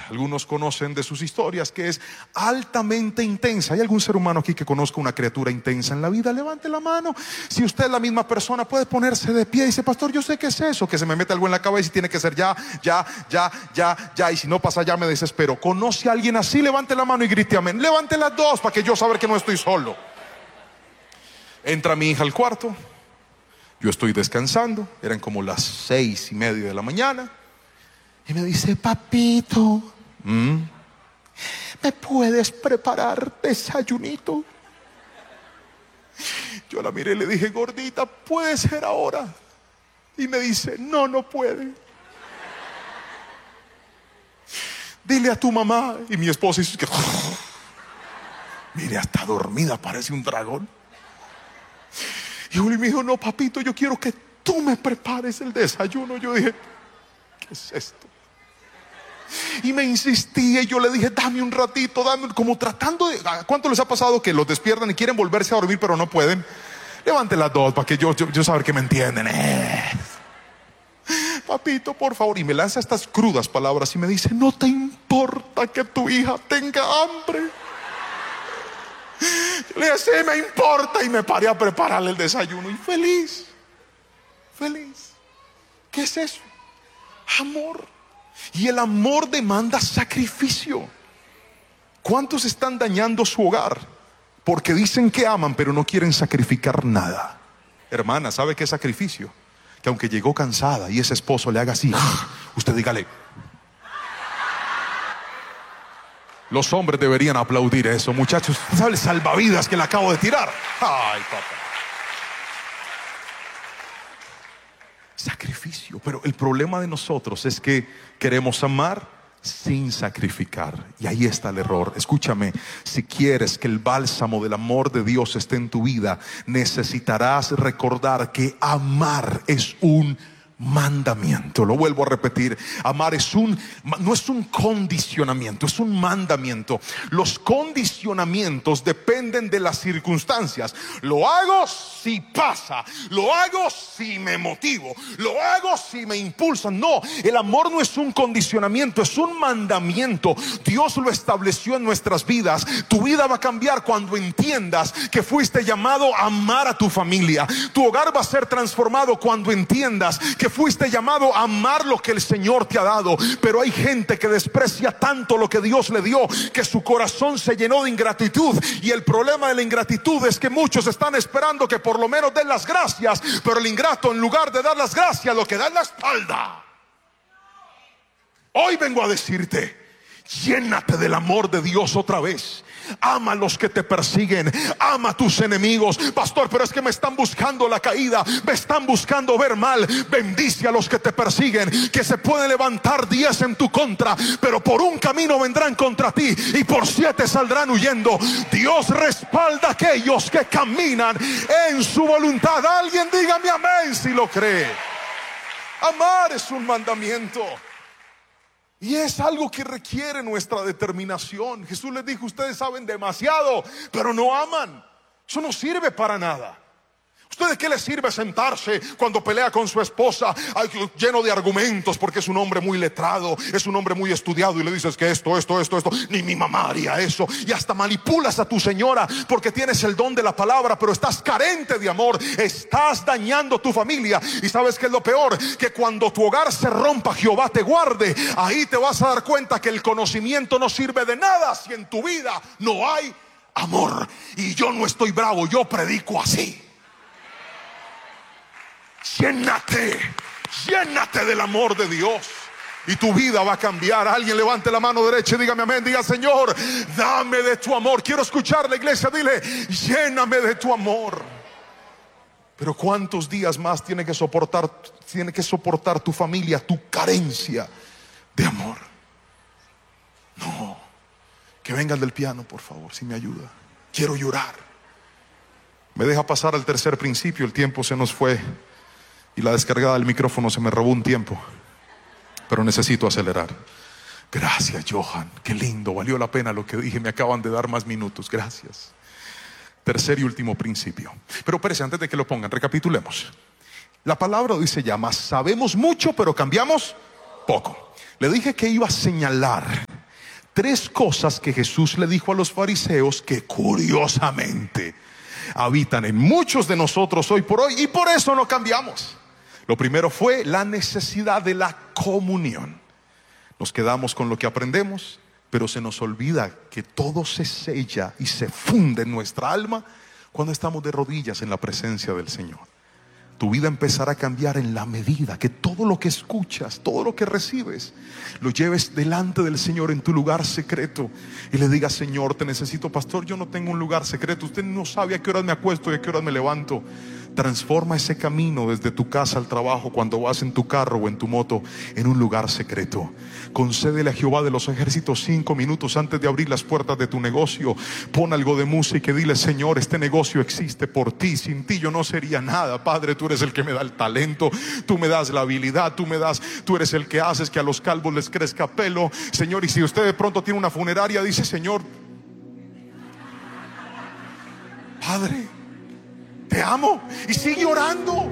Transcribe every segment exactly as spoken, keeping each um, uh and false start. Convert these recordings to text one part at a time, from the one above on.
algunos conocen de sus historias, que es altamente intensa. ¿Hay algún ser humano aquí que conozca una criatura intensa en la vida? Levante la mano. Si usted es la misma persona, puede ponerse de pie y dice: pastor, yo sé que es eso, que se me mete algo en la cabeza y tiene que ser ya, ya, ya, ya, ya, y si no pasa ya me desespero. ¿Conoce a alguien así? Levante la mano y grite amén. Levante las dos para que yo saber que no estoy solo. Entra mi hija al cuarto, yo estoy descansando, eran como las seis y media de la mañana, y me dice: papito, ¿Mm? ¿me puedes preparar desayunito? Yo la miré y le dije: gordita, puede ser ahora. Y me dice: no, no puede. Dile a tu mamá. Y mi esposa dice que mire, hasta dormida, parece un dragón. Y Juli me dijo: no, papito, yo quiero que tú me prepares el desayuno. Yo dije: ¿qué es esto? Y me insistía y yo le dije: dame un ratito, dame, como tratando de... ¿Cuánto les ha pasado que los despiertan y quieren volverse a dormir pero no pueden? Levanten las dos para que yo, yo, yo saber que me entienden. eh. Papito, por favor. Y me lanza estas crudas palabras y me dice: no te importa que tu hija tenga hambre. Yo le dije: sí, me importa. Y me paré a prepararle el desayuno. Y feliz, feliz. ¿Qué es eso? Amor. Y el amor demanda sacrificio. ¿Cuántos están dañando su hogar porque dicen que aman pero no quieren sacrificar nada? Hermana, ¿sabe qué es sacrificio? Que aunque llegó cansada y ese esposo le haga así, usted dígale. Los hombres deberían aplaudir eso, muchachos. ¿Sabe el salvavidas que le acabo de tirar? Ay, papá. Sacrificio. Pero el problema de nosotros es que queremos amar sin sacrificar. Y ahí está el error. Escúchame, si quieres que el bálsamo del amor de Dios esté en tu vida, necesitarás recordar que amar es un mandamiento. Lo vuelvo a repetir: amar es un, no es un condicionamiento, es un mandamiento. Los condicionamientos dependen de las circunstancias. Lo hago si pasa, lo hago si me motivo, lo hago si me impulsan. No, el amor no es un condicionamiento, es un mandamiento. Dios lo estableció en nuestras vidas. Tu vida va a cambiar cuando entiendas que fuiste llamado a amar a tu familia. Tu hogar va a ser transformado cuando entiendas que fuiste llamado a amar lo que el Señor te ha dado. Pero hay gente que desprecia tanto lo que Dios le dio que su corazón se llenó de ingratitud. Y el problema de la ingratitud es que muchos están esperando que por lo menos den las gracias, pero el ingrato, en lugar de dar las gracias, lo que da es la espalda. Hoy vengo a decirte: llénate del amor de Dios otra vez. Ama a los que te persiguen, ama a tus enemigos. Pastor, pero es que me están buscando la caída, me están buscando ver mal. Bendice a los que te persiguen, que se pueden levantar diez en tu contra, pero por un camino vendrán contra ti y por siete saldrán huyendo. Dios respalda a aquellos que caminan en su voluntad. Alguien dígame amén si lo cree. Amar es un mandamiento. Y es algo que requiere nuestra determinación. Jesús les dijo: ustedes saben demasiado, pero no aman. Eso no sirve para nada. ¿Ustedes qué les sirve sentarse cuando pelea con su esposa, lleno de argumentos, porque es un hombre muy letrado, es un hombre muy estudiado, y le dices que esto, esto, esto, esto, ni mi mamá haría eso? Y hasta manipulas a tu señora porque tienes el don de la palabra, pero estás carente de amor. Estás dañando tu familia. Y ¿sabes qué es lo peor? Que cuando tu hogar se rompa, Jehová te guarde. Ahí te vas a dar cuenta que el conocimiento no sirve de nada si en tu vida no hay amor. Y yo no estoy bravo, yo predico así. Llénate, llénate del amor de Dios y tu vida va a cambiar. Alguien levante la mano derecha y dígame amén. Diga: Señor, dame de tu amor. Quiero escuchar la iglesia. Dile: lléname de tu amor. Pero ¿cuántos días más tiene que soportar, tiene que soportar tu familia tu carencia de amor? No. Que vengan del piano, por favor, si me ayuda. Quiero llorar. Me deja pasar al tercer principio. El tiempo se nos fue y la descargada del micrófono se me robó un tiempo, pero necesito acelerar. Gracias, Johan, qué lindo, valió la pena lo que dije. Me acaban de dar más minutos, gracias. Tercer y último principio. Pero espérese, antes de que lo pongan, recapitulemos. La palabra dice ya: mas sabemos mucho pero cambiamos poco. Le dije que iba a señalar tres cosas que Jesús le dijo a los fariseos que curiosamente habitan en muchos de nosotros hoy por hoy, y por eso no cambiamos. Lo primero fue la necesidad de la comunión. Nos quedamos con lo que aprendemos, pero se nos olvida que todo se sella y se funde en nuestra alma cuando estamos de rodillas en la presencia del Señor. Tu vida empezará a cambiar en la medida que todo lo que escuchas, todo lo que recibes, lo lleves delante del Señor en tu lugar secreto y le digas: Señor, te necesito. Pastor, yo no tengo un lugar secreto. Usted no sabe a qué horas me acuesto y a qué horas me levanto. Transforma ese camino desde tu casa al trabajo, cuando vas en tu carro o en tu moto, en un lugar secreto. Concédele a Jehová de los ejércitos cinco minutos antes de abrir las puertas de tu negocio. Pon algo de música y dile: Señor, este negocio existe por ti. Sin ti yo no sería nada. Padre, tú eres el que me da el talento, tú me das la habilidad, tú me das, tú eres el que haces que a los calvos les crezca pelo. Señor, y si usted de pronto tiene una funeraria, dice: Señor, Padre, te amo. Y sigue orando.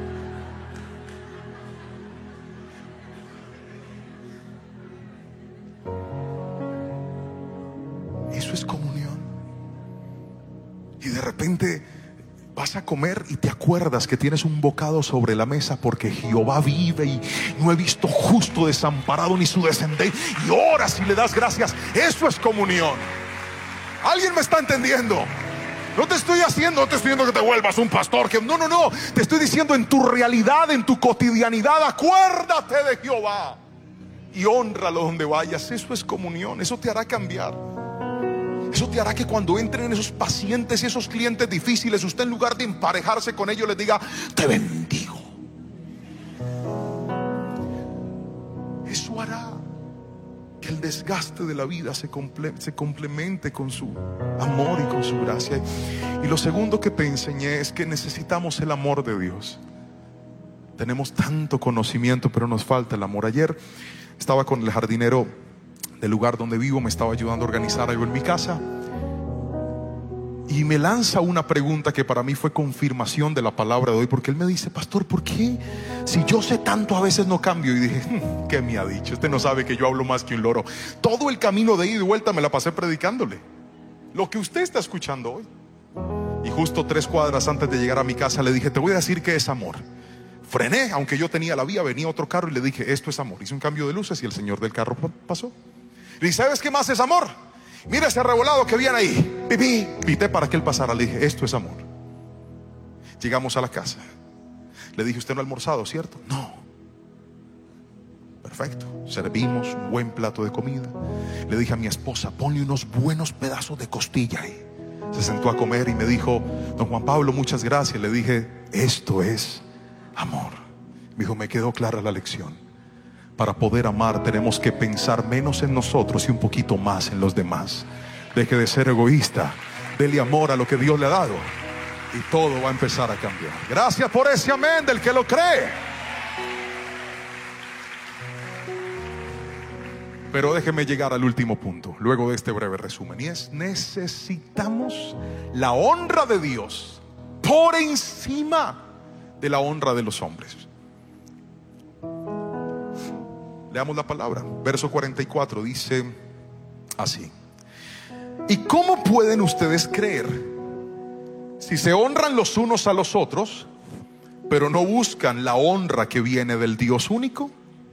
Eso es comunión. Y de repente vas a comer y te acuerdas que tienes un bocado sobre la mesa porque Jehová vive y no he visto justo desamparado ni su descendencia, y oras y le das gracias. Eso es comunión. ¿Alguien me está entendiendo? No te estoy haciendo, no te estoy diciendo que te vuelvas un pastor, que no, no, no. Te estoy diciendo en tu realidad, en tu cotidianidad, acuérdate de Jehová y hónralo donde vayas. Eso es comunión. Eso te hará cambiar. Eso te hará que cuando entren esos pacientes y esos clientes difíciles, usted en lugar de emparejarse con ellos les diga: te bendigo. Eso hará que el desgaste de la vida se, comple se complemente con su amor y con su gracia. Y lo segundo que te enseñé es que necesitamos el amor de Dios. Tenemos tanto conocimiento, pero nos falta el amor. Ayer estaba con el jardinero del lugar donde vivo, me estaba ayudando a organizar algo en mi casa, y me lanza una pregunta que para mí fue confirmación de la palabra de hoy, porque él me dice: pastor, ¿por qué si yo sé tanto a veces no cambio? Y dije: ¿qué me ha dicho? Usted no sabe que yo hablo más que un loro. Todo el camino de ida y vuelta me la pasé predicándole lo que usted está escuchando hoy. Y justo tres cuadras antes de llegar a mi casa le dije: te voy a decir qué es amor. Frené, aunque yo tenía la vía, venía otro carro y le dije: esto es amor. Hice un cambio de luces y el señor del carro pasó. Le dije: ¿sabes qué más es amor? Mira ese revolado que viene ahí. Pipí. Pité para que él pasara. Le dije: esto es amor. Llegamos a la casa. Le dije: usted no ha almorzado, ¿cierto? No. Perfecto. Servimos un buen plato de comida. Le dije a mi esposa: ponle unos buenos pedazos de costilla ahí. Se sentó a comer y me dijo: don Juan Pablo, muchas gracias. Le dije: esto es amor. Me dijo: me quedó clara la lección. Para poder amar tenemos que pensar menos en nosotros y un poquito más en los demás. Deje de ser egoísta. Dele amor a lo que Dios le ha dado y todo va a empezar a cambiar. Gracias por ese amén del que lo cree. Pero déjeme llegar al último punto luego de este breve resumen, y es: necesitamos la honra de Dios por encima de la honra de los hombres. Leamos la palabra. Verso cuarenta y cuatro dice así: ¿y cómo pueden ustedes creer si se honran los unos a los otros, pero no buscan la honra que viene del Dios único?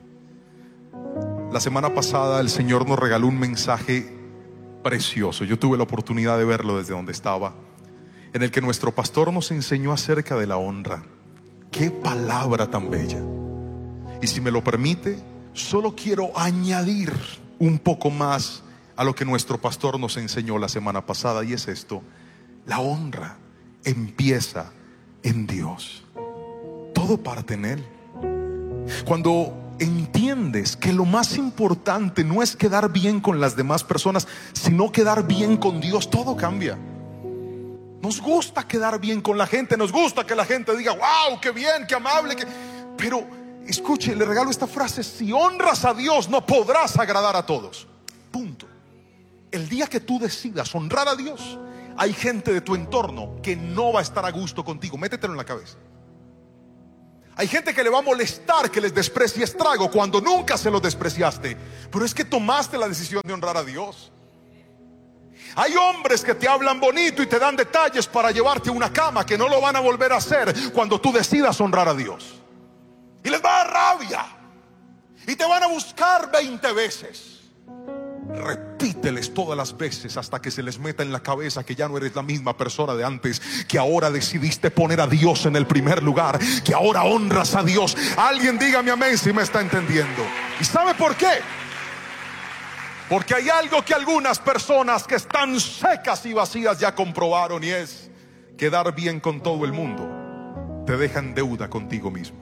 La semana pasada el Señor nos regaló un mensaje precioso. Yo tuve la oportunidad de verlo desde donde estaba, en el que nuestro pastor nos enseñó acerca de la honra. ¡Qué palabra tan bella! Y si me lo permite, solo quiero añadir un poco más a lo que nuestro pastor nos enseñó la semana pasada, y es esto: la honra empieza en Dios. Todo parte en Él. Cuando entiendes que lo más importante no es quedar bien con las demás personas, sino quedar bien con Dios, todo cambia. Nos gusta quedar bien con la gente, nos gusta que la gente diga: wow, qué bien, qué amable, que... pero escuche, le regalo esta frase: si honras a Dios no podrás agradar a todos. Punto. El día que tú decidas honrar a Dios, hay gente de tu entorno que no va a estar a gusto contigo. Métetelo en la cabeza. Hay gente que le va a molestar que les desprecies trago cuando nunca se los despreciaste, pero es que tomaste la decisión de honrar a Dios. Hay hombres que te hablan bonito y te dan detalles para llevarte a una cama, que no lo van a volver a hacer cuando tú decidas honrar a Dios. Y les va a dar rabia y te van a buscar veinte veces. Repíteles todas las veces hasta que se les meta en la cabeza que ya no eres la misma persona de antes, que ahora decidiste poner a Dios en el primer lugar, que ahora honras a Dios. Alguien dígame amén si me está entendiendo. ¿Y sabe por qué? Porque hay algo que algunas personas que están secas y vacías ya comprobaron, y es: quedar bien con todo el mundo te deja en deuda contigo mismo.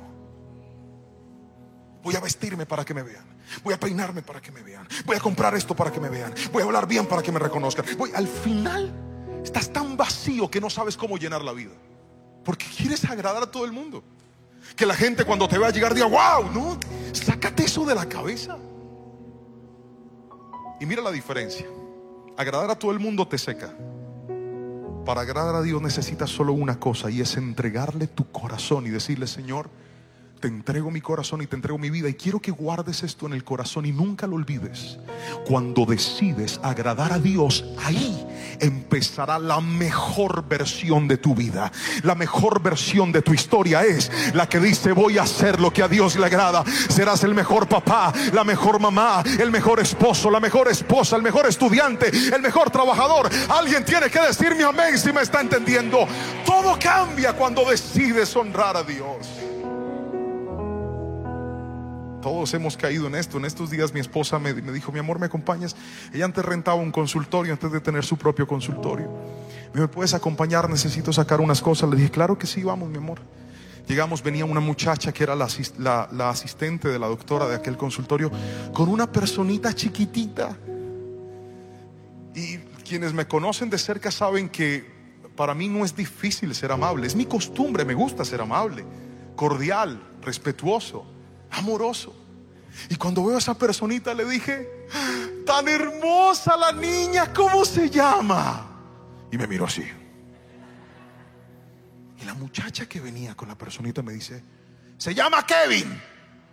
Voy a vestirme para que me vean, voy a peinarme para que me vean, voy a comprar esto para que me vean, voy a hablar bien para que me reconozcan. Voy, al final estás tan vacío que no sabes cómo llenar la vida, porque quieres agradar a todo el mundo. Que la gente cuando te vea llegar diga: wow, no, sácate eso de la cabeza. Y mira la diferencia. Agradar a todo el mundo te seca. Para agradar a Dios necesitas solo una cosa, y es entregarle tu corazón y decirle: Señor, te entrego mi corazón y te entrego mi vida, y quiero que guardes esto en el corazón y nunca lo olvides. Cuando decides agradar a Dios, ahí empezará la mejor versión de tu vida. La mejor versión de tu historia es la que dice: voy a hacer lo que a Dios le agrada. Serás el mejor papá, la mejor mamá, el mejor esposo, la mejor esposa, el mejor estudiante, el mejor trabajador. Alguien tiene que decirme amén si me está entendiendo. Todo cambia cuando decides honrar a Dios. Todos hemos caído en esto. En estos días mi esposa me, me dijo: mi amor, ¿me acompañas? Ella antes rentaba un consultorio antes de tener su propio consultorio. Me dijo: ¿me puedes acompañar? Necesito sacar unas cosas. Le dije: claro que sí, vamos mi amor. Llegamos, venía una muchacha que era la, la, la asistente de la doctora de aquel consultorio, con una personita chiquitita. Y quienes me conocen de cerca saben que para mí no es difícil ser amable. Es mi costumbre, me gusta ser amable, cordial, respetuoso, amoroso. Y cuando veo a esa personita le dije: tan hermosa la niña, ¿cómo se llama? Y me miró así. Y la muchacha que venía con la personita me dice: se llama Kevin.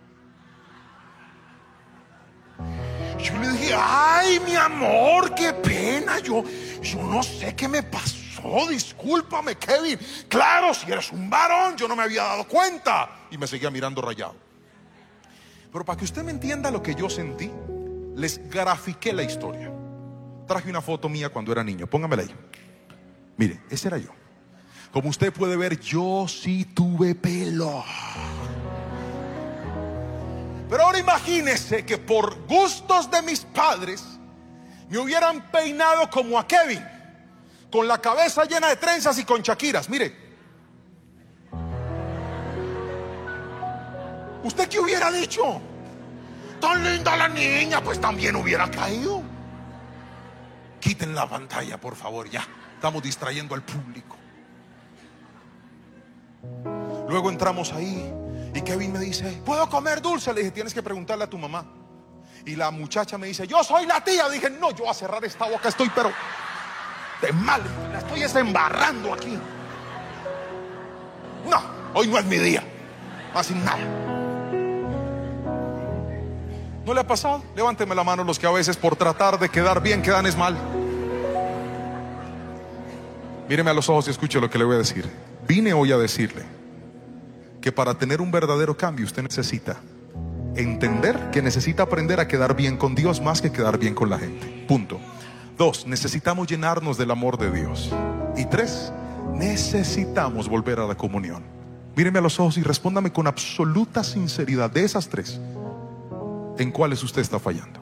Yo le dije: ay, mi amor, qué pena, yo, yo no sé qué me pasó, discúlpame, Kevin. Claro, si eres un varón, yo no me había dado cuenta. Y me seguía mirando rayado. Pero para que usted me entienda lo que yo sentí, les grafiqué la historia. Traje una foto mía cuando era niño, póngamela ahí. Mire, ese era yo. Como usted puede ver, yo sí tuve pelo. Pero ahora imagínese que por gustos de mis padres me hubieran peinado como a Kevin, con la cabeza llena de trenzas y con chaquiras. Mire, ¿usted qué hubiera dicho? Tan linda la niña, pues también hubiera caído. Quiten la pantalla, por favor, ya estamos distrayendo al público. Luego entramos ahí y Kevin me dice: ¿puedo comer dulce? Le dije: tienes que preguntarle a tu mamá. Y la muchacha me dice: yo soy la tía. Dije: no, yo voy a cerrar esta boca, estoy pero de mal, la estoy desembarrando aquí. No, hoy no es mi día. Así nada. ¿No le ha pasado? Levánteme la mano los que a veces por tratar de quedar bien quedan es mal. Míreme a los ojos y escuche lo que le voy a decir. Vine hoy a decirle que para tener un verdadero cambio usted necesita entender que necesita aprender a quedar bien con Dios más que quedar bien con la gente. Punto. Dos, necesitamos llenarnos del amor de Dios. Y tres, necesitamos volver a la comunión. Míreme a los ojos y respóndame con absoluta sinceridad, de esas tres, ¿en cuáles usted está fallando?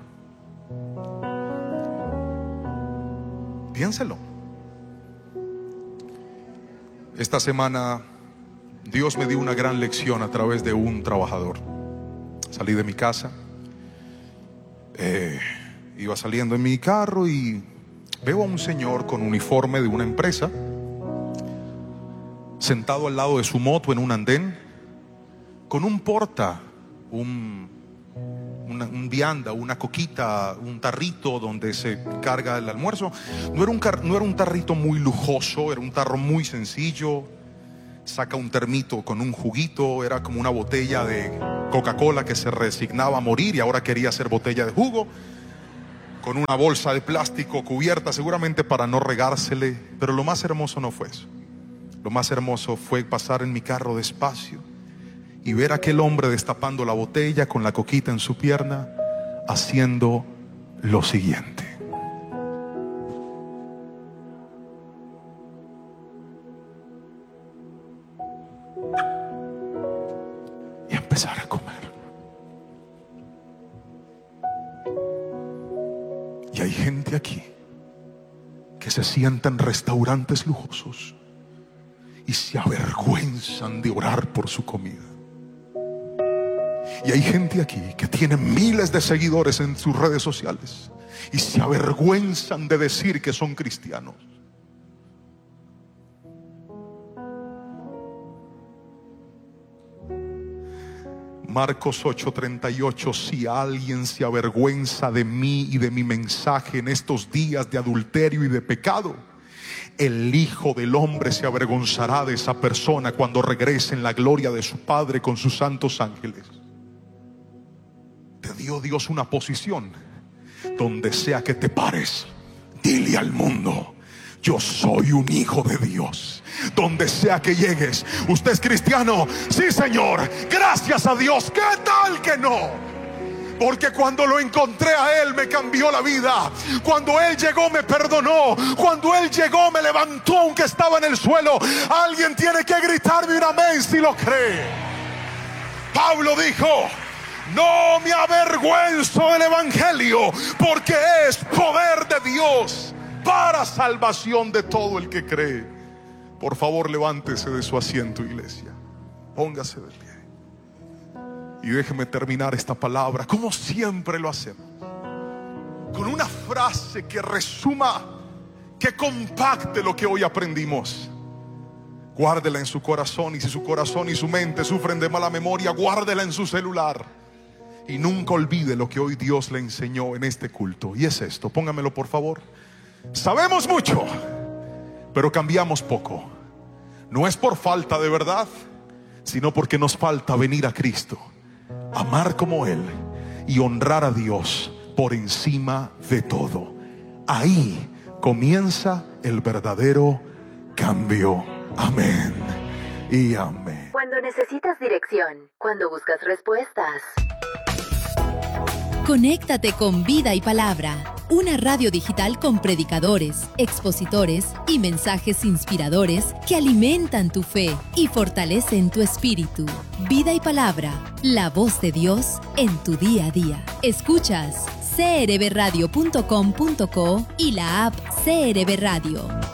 Piénselo. Esta semana Dios me dio una gran lección a través de un trabajador. Salí de mi casa, eh, iba saliendo en mi carro y veo a un señor con uniforme de una empresa sentado al lado de su moto en un andén, con un porta, un, una, un vianda, una coquita, un tarrito donde se carga el almuerzo. No era un, car, no era un tarrito muy lujoso, era un tarro muy sencillo. saca un termito con un juguito, era como una botella de Coca-Cola que se resignaba a morir y ahora quería hacer botella de jugo, con una bolsa de plástico cubierta seguramente para no regársele. Pero lo más hermoso no fue eso. Lo más hermoso fue pasar en mi carro despacio y ver a aquel hombre destapando la botella con la coquita en su pierna, haciendo lo siguiente. Y empezar a comer. Y hay gente aquí que se sienta en restaurantes lujosos y se avergüenzan de orar por su comida. Y hay gente aquí que tiene miles de seguidores en sus redes sociales y se avergüenzan de decir que son cristianos. Marcos ocho treinta y ocho: si alguien se avergüenza de mí y de mi mensaje en estos días de adulterio y de pecado, el Hijo del Hombre se avergonzará de esa persona cuando regrese en la gloria de su Padre con sus santos ángeles. Te dio Dios una posición. Donde sea que te pares, dile al mundo: yo soy un hijo de Dios. Donde sea que llegues, ¿usted es cristiano? Sí, Señor, gracias a Dios. ¿Qué tal que no? Porque cuando lo encontré a Él me cambió la vida. Cuando Él llegó me perdonó. Cuando Él llegó me levantó aunque estaba en el suelo. Alguien tiene que gritarme un amén si lo cree. Pablo dijo: no me avergüenzo del evangelio, porque es poder de Dios para salvación de todo el que cree. Por favor, levántese de su asiento, iglesia. Póngase de pie y déjeme terminar esta palabra como siempre lo hacemos, con una frase que resuma, que compacte lo que hoy aprendimos. Guárdela en su corazón, y si su corazón y su mente sufren de mala memoria, guárdela en su celular. Y nunca olvide lo que hoy Dios le enseñó en este culto. Y es esto, póngamelo por favor. Sabemos mucho, pero cambiamos poco. No es por falta de verdad, sino porque nos falta venir a Cristo, amar como Él y honrar a Dios por encima de todo. Ahí comienza el verdadero cambio. Amén y amén. Cuando necesitas dirección, cuando buscas respuestas. Conéctate con Vida y Palabra, una radio digital con predicadores, expositores y mensajes inspiradores que alimentan tu fe y fortalecen tu espíritu. Vida y Palabra, la voz de Dios en tu día a día. Escuchas c r b radio punto com punto co y la app C R B Radio.